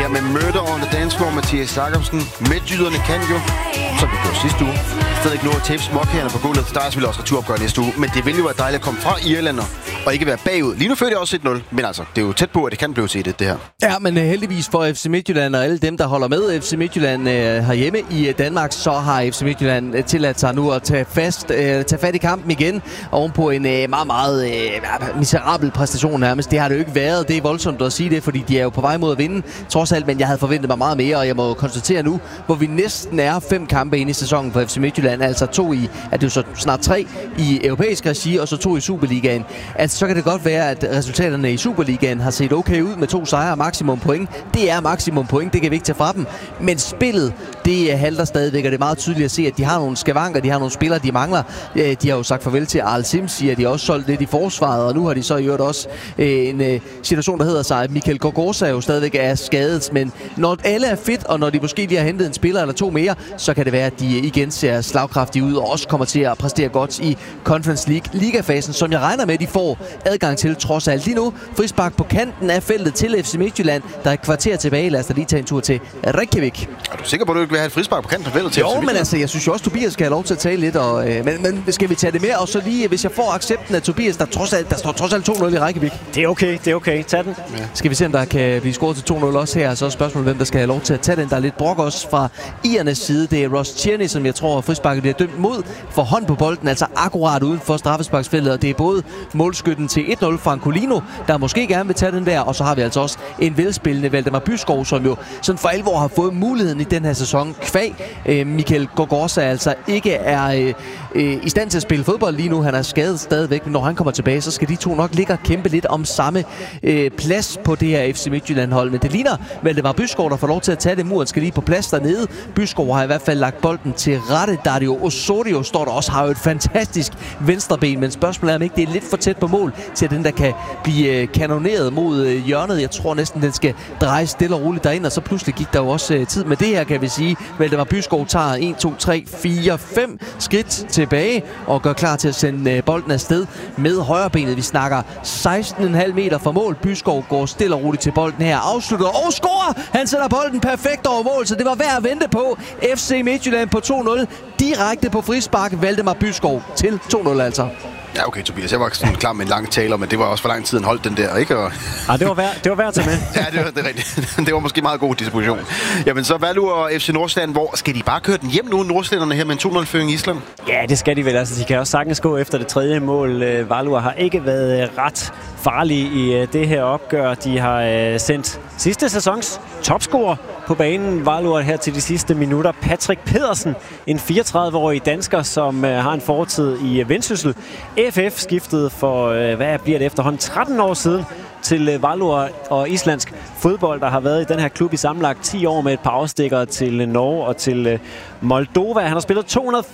her med Murder on the Dance Floor, Mathias Jacobsen. Midtjyderne kan jo, som vi gjorde sidste uge, stadig nå at tabe småkagerne på gulvet. Der er selvfølgelig også returopgør næste uge, men det vil jo være dejligt at komme fra Irland og ikke være bagud. Lige nu fører det også 1-0, men altså, det er jo tæt på, at det kan blive til det her. Ja, men heldigvis for FC Midtjylland og alle dem, der holder med FC Midtjylland herhjemme i Danmark, så har FC Midtjylland tilladt sig nu at tage fat i kampen igen, ovenpå en meget, meget miserabel præstation nærmest. Det har det jo ikke været. Det er voldsomt at sige det, fordi de er jo på vej mod at vinde, trods alt, men jeg havde forventet mig meget mere, og jeg må konstatere nu, hvor vi næsten er 5 kampe inde i sæsonen for FC Midtjylland, altså 2 i, at det er jo så snart 3 i europæisk regi, og så 2 i Superligaen. Altså, så kan det godt være, at resultaterne i Superligaen har set okay ud med 2 sejre og maksimum point. Det er maksimum point, det kan vi ikke tage fra dem. Men spillet, det halter stadigvæk, og det er meget tydeligt at se, at de har nogle skavanker, de har nogle spillere, de mangler. De har jo sagt farvel til Arl Simsi, at de har også solgt lidt i forsvaret, og nu har de så gjort også en situation, der hedder sig, at Mikkel Gorgosa jo stadigvæk er skadet. Men når alle er fit, og når de måske lige har hentet en spiller eller 2 mere, så kan det være, at de igen ser slagkraftige ud, og også kommer til at præstere godt i Conference League ligafasen, som jeg regner med, at de får adgang til trods alt. Lige nu, frispark på kanten af feltet til FC Midtjylland. Der er et kvarter tilbage. Lad os da lige tage en tur til Reykjavik. Er du sikker på, at du ikke vil have et frispark på kanten af feltet til FC Midtjylland? Jo, men altså, jeg synes jo også, Tobias skal have lov til at tale lidt. Og, men skal vi tage det mere? Og så lige, hvis jeg får accepten af Tobias, der står trods alt 2-0 i Reykjavik. Det er okay. Tag den. Ja. Skal vi se, om der kan blive scoret til 2-0 også her. Så er spørgsmålet, hvem der skal have lov til at tage den. Der er lidt brok også fra Iernes side. Det er Ross Tierney, som jeg tror, frisparket bliver dømt mod for hånd på bolden, altså akkurat uden for straffesparksfeltet. Og det er både målskytten til 1-0, Francolino, der måske gerne vil tage den der, og så har vi altså også en velspillende Valdemar Byskov, som jo sådan for alvor har fået muligheden i den her sæson. Kvæg Mikkel Gorgosa altså ikke er i stand til at spille fodbold lige nu. Han er skadet stadigvæk, men når han kommer tilbage, så skal de to nok ligge og kæmpe lidt om samme plads på det her FC Midtjylland-hold. Men det ligner Valdemar Byskov, der får lov til at tage det. Muren skal lige på plads dernede. Byskov har i hvert fald lagt bolden til rette. Dario Osorio står der også, har jo et fantastisk venstreben, men spørgsmålet er, om ikke det er lidt for tæt på mål til, at den der kan blive kanoneret mod hjørnet. Jeg tror næsten, den skal dreje stille og roligt derind, og så pludselig gik der jo også tid med det her, kan vi sige. Valdemar Byskov tager 1, 2, 3, 4, 5 skridt tilbage og gør klar til at sende bolden afsted med højrebenet. Vi snakker 16,5 meter fra mål. Byskov går stille og roligt til bolden her, afslutter og scorer! Han sætter bolden perfekt over mål, så det var værd at vente på. FC Midtjylland på 2-0 direkte på frispark. Valdemar Byskov til 2-0 altså. Ja, okay, Tobias. Jeg var sådan klar med en lang taler, men det var også for lang tid, han holdt den der, ikke? Og... Ja, det var værd at tage med. Ja, det er rigtigt. Det var måske meget god disposition. Jamen, så Valur og FC Nordsjælland, hvor skal de bare køre den hjem nu, nordsjællanderne her med en 2-0-føring i Island? Ja, det skal de vel. Altså, de kan også sagtens gå efter det 3. mål. Valur har ikke været ret farlige i det her opgør. De har sendt sidste sæsons topscorer på banen. Valur her til de sidste minutter. Patrick Pedersen, en 34-årig dansker, som har en fortid i Vendsyssel. FF skiftede for, hvad bliver det efterhånden, 13 år siden til Valur og islandsk fodbold, der har været i den her klub i sammenlagt 10 år med et par afstikker til Norge og til Moldova. Han har spillet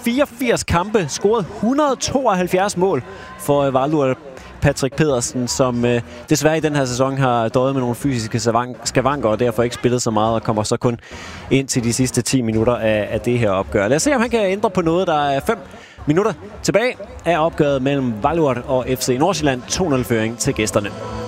284 kampe, scoret 172 mål for Valur. Patrick Pedersen, som desværre i den her sæson har døjet med nogle fysiske skavanker og derfor ikke spillet så meget og kommer så kun ind til de sidste 10 minutter af det her opgør. Lad os se, om han kan ændre på noget. Der er 5 minutter tilbage af opgøret mellem Valur og FC Nordsjælland. 2-0-føring til gæsterne.